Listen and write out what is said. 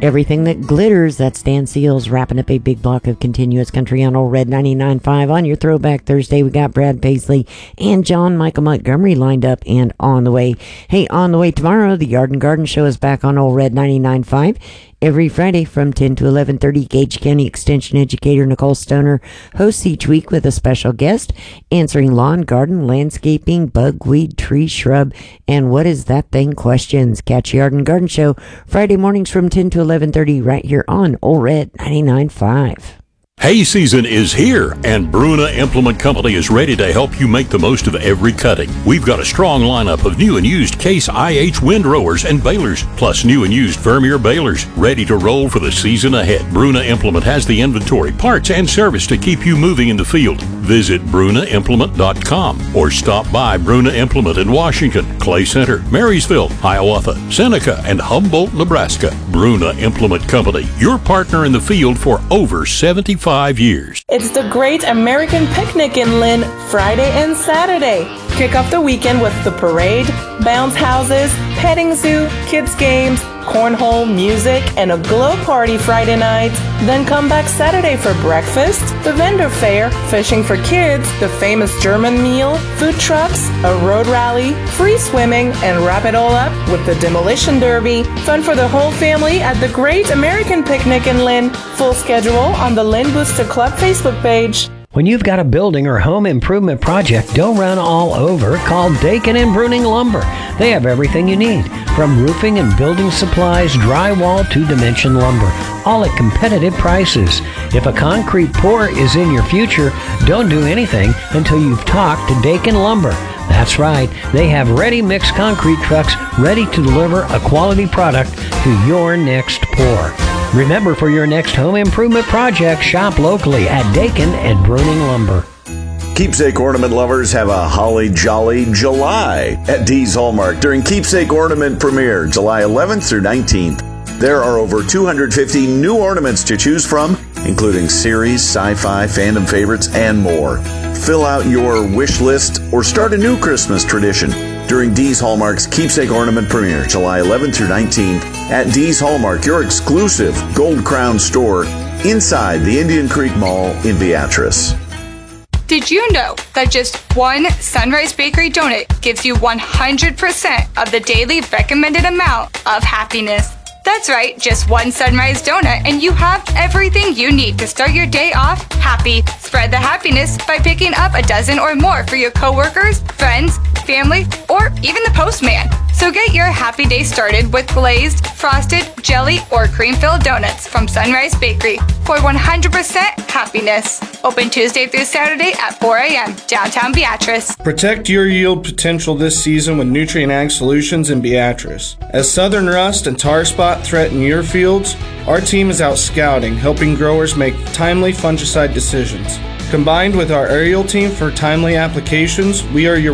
Everything that glitters, that's Dan Seals wrapping up a big block of continuous country on Old Red 99.5. On your Throwback Thursday, we got Brad Paisley and John Michael Montgomery lined up and on the way. Hey, on the way tomorrow, the Yard and Garden Show is back on Old Red 99.5. Every Friday from 10 to 11:30, Gage County Extension Educator Nicole Stoner hosts each week with a special guest, answering lawn, garden, landscaping, bugweed, tree, shrub, and what is that thing questions. Catch Yard and Garden Show Friday mornings from 10 to 11:30 right here on Old Red 99.5. Hay season is here, and Bruna Implement Company is ready to help you make the most of every cutting. We've got a strong lineup of new and used Case IH windrowers and balers, plus new and used Vermeer balers, ready to roll for the season ahead. Bruna Implement has the inventory, parts, and service to keep you moving in the field. Visit brunaimplement.com or stop by Bruna Implement in Washington, Clay Center, Marysville, Hiawatha, Seneca, and Humboldt, Nebraska. Bruna Implement Company, your partner in the field for over 75 years. It's the Great American Picnic in Lynn, Friday and Saturday. Kick off the weekend with the parade, bounce houses, petting zoo, kids games, cornhole, music, and a glow party Friday night. Then come back Saturday for breakfast, the vendor fair, fishing for kids, the famous German meal, food trucks, a road rally, free swimming, and wrap it all up with the Demolition Derby. Fun for the whole family at the Great American Picnic in Lynn. Full schedule on the Lynn Booster Club Facebook page. When you've got a building or home improvement project, don't run all over. Call Dakin and Bruning Lumber. They have everything you need, from roofing and building supplies, drywall to dimension lumber, all at competitive prices. If a concrete pour is in your future, don't do anything until you've talked to Dakin Lumber. That's right, they have ready mixed concrete trucks ready to deliver a quality product to your next pour. Remember, for your next home improvement project, shop locally at Dakin and Bruning Lumber. Keepsake ornament lovers have a holly jolly July at Dee's Hallmark during Keepsake Ornament Premiere, July 11th through 19th. There are over 250 new ornaments to choose from, including series, sci-fi, fandom favorites, and more. Fill out your wish list or start a new Christmas tradition during Dee's Hallmark's Keepsake Ornament Premiere, July 11th through 19th at Dee's Hallmark, your exclusive Gold Crown store inside the Indian Creek Mall in Beatrice. Did you know that just one Sunrise Bakery donut gives you 100% of the daily recommended amount of happiness? That's right, just one Sunrise donut and you have everything you need to start your day off happy. Spread the happiness by picking up a dozen or more for your coworkers, friends, family, or even the postman. So get your happy day started with glazed, frosted, jelly, or cream-filled donuts from Sunrise Bakery for 100% happiness. Open Tuesday through Saturday at 4 a.m. downtown Beatrice. Protect your yield potential this season with Nutrient Ag Solutions in Beatrice. As southern rust and tar spot threaten your fields, our team is out scouting, helping growers make timely fungicide decisions. Combined with our aerial team for timely applications, we are your